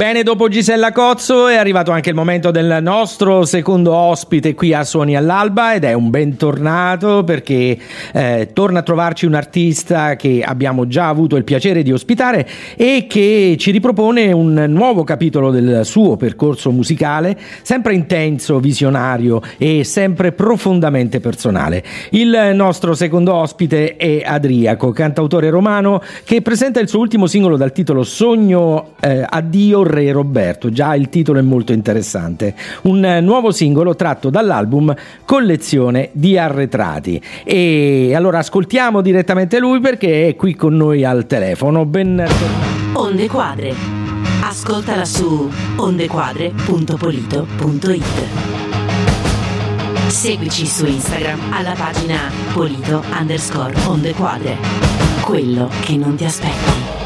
Bene, dopo Gisella Cozzo è arrivato anche il momento del nostro secondo ospite qui a Suoni all'Alba, ed è un bentornato perché torna a trovarci un artista che abbiamo già avuto il piacere di ospitare e che ci ripropone un nuovo capitolo del suo percorso musicale, sempre intenso, visionario e sempre profondamente personale. Il nostro secondo ospite è Adriaco, cantautore romano che presenta il suo ultimo singolo dal titolo Sogno Addio Re Roberto. Già il titolo è molto interessante, un nuovo singolo tratto dall'album Collezione di Arretrati. E allora ascoltiamo direttamente lui perché è qui con noi al telefono. Ben Onde Quadre, ascoltala su ondequadre.polito.it. Seguici su Instagram alla pagina Polito_Ondequadre, quello che non ti aspetti.